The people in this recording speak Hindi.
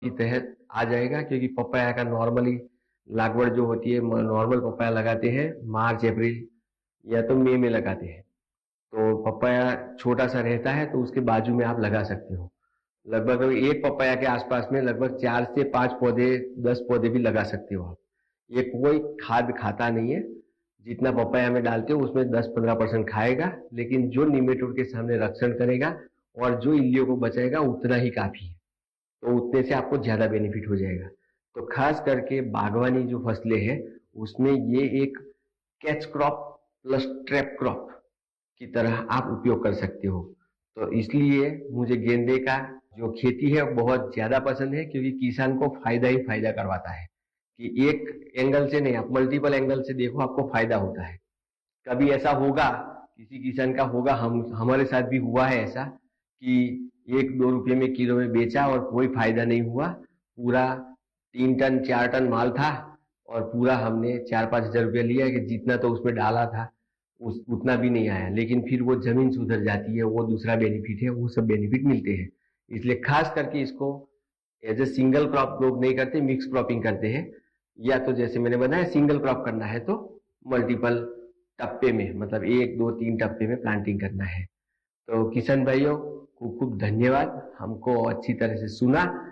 के तहत आ जाएगा, क्योंकि पपाया का नॉर्मली लागवड जो होती है, नॉर्मल पपाया लगाते हैं मार्च अप्रैल या तो मई में लगाते हैं। तो पपाया छोटा सा रहता है तो उसके बाजू में आप लगा सकते हो। लगभग एक पपाया के आसपास में लगभग 4 से 5 पौधे, 10 पौधे भी लगा सकते हो आप। ये कोई खाद खाता नहीं है। जितना पपाया में डालते हो उसमें 10-15% खाएगा, लेकिन जो निमेटोड के सामने रक्षण करेगा और जो इल्लियों को बचाएगा उतना ही काफी है। तो उतने से आपको ज्यादा बेनिफिट हो जाएगा। तो खास करके बागवानी जो फसलें हैं उसमें ये एक catch crop plus trap crop की तरह आप उपयोग कर सकते हो। तो इसलिए मुझे गेंदे का जो खेती है बहुत ज्यादा पसंद है, क्योंकि किसान को फायदा ही फायदा करवाता है। कि एक एंगल से नहीं, आप मल्टीपल एंगल से देखो, आपको फायदा होता है। कभी ऐसा होगा, किसी किसान का होगा, हम हमारे साथ भी हुआ है ऐसा कि 1-2 रुपये में किलो में बेचा और कोई फायदा नहीं हुआ। पूरा 3 टन 4 टन माल था और पूरा हमने 4-5 हज़ार रुपया लिया कि जितना तो उसमें डाला था उस उतना भी नहीं आया। लेकिन फिर वो जमीन सुधर जाती है, वो दूसरा बेनिफिट है, वो सब बेनिफिट मिलते हैं। इसलिए खास करके इसको एज ए सिंगल क्रॉप लोग नहीं करते, मिक्स क्रॉपिंग करते हैं। या तो जैसे मैंने बताया सिंगल क्रॉप करना है तो मल्टीपल टप्पे में, मतलब 1-2-3 टप्पे में प्लांटिंग करना है। तो किशन भाइयों, खूब खूब धन्यवाद, हमको अच्छी तरह से सुना